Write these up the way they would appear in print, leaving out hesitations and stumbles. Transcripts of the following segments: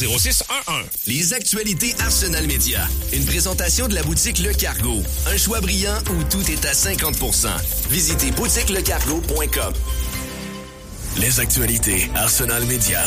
0611. Les actualités Arsenal Média. Une présentation de la boutique Le Cargo. Un choix brillant où tout est à 50%. Visitez boutiquelecargo.com. Les actualités Arsenal Média.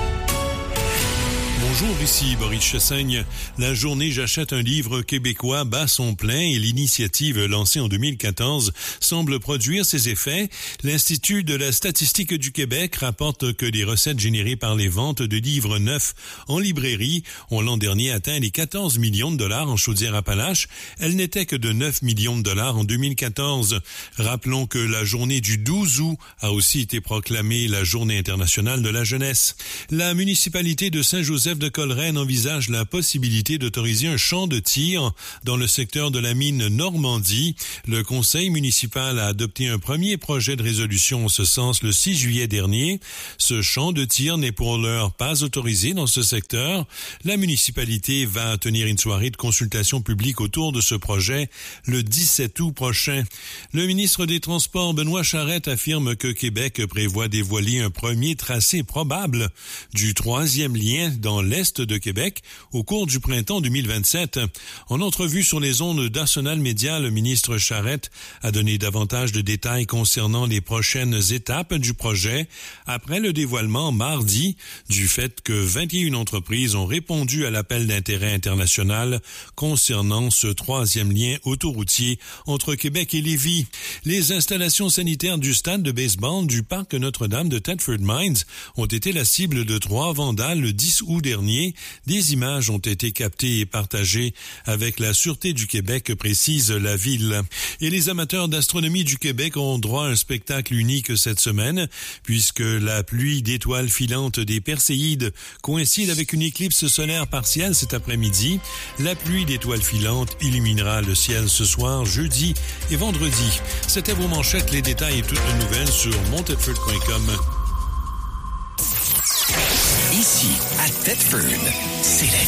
Bonjour, ici Boris Chassagne. La journée J'achète un livre québécois bat son plein et l'initiative lancée en 2014 semble produire ses effets. L'Institut de la statistique du Québec rapporte que les recettes générées par les ventes de livres neufs en librairie ont l'an dernier atteint les 14 millions de dollars en Chaudière-Appalaches. Elles n'étaient que de 9 millions de dollars en 2014. Rappelons que la journée du 12 août a aussi été proclamée la Journée internationale de la jeunesse. La municipalité de Saint-Joseph de Coleraine envisage la possibilité d'autoriser un champ de tir dans le secteur de la mine Normandie. Le conseil municipal a adopté un premier projet de résolution en ce sens le 6 juillet dernier. Ce champ de tir n'est pour l'heure pas autorisé dans ce secteur. La municipalité va tenir une soirée de consultation publique autour de ce projet le 17 août prochain. Le ministre des Transports, Benoît Charette, affirme que Québec prévoit dévoiler un premier tracé probable du 3e lien dans l'Est de Québec au cours du printemps 2027. En entrevue sur les ondes d'Arsenal Média, le ministre Charette a donné davantage de détails concernant les prochaines étapes du projet après le dévoilement mardi du fait que 21 entreprises ont répondu à l'appel d'intérêt international concernant ce 3e lien autoroutier entre Québec et Lévis. Les installations sanitaires du stade de baseball du parc Notre-Dame de Thetford Mines ont été la cible de 3 vandales le 10 août dernier. Des images ont été captées et partagées avec la Sûreté du Québec, précise la ville. Et les amateurs d'astronomie du Québec ont droit à un spectacle unique cette semaine, puisque la pluie d'étoiles filantes des Perséides coïncide avec une éclipse solaire partielle cet après-midi. La pluie d'étoiles filantes illuminera le ciel ce soir, jeudi et vendredi. C'était vos manchettes, les détails et toutes les nouvelles sur montedford.com. Ici, à Thetford, c'est la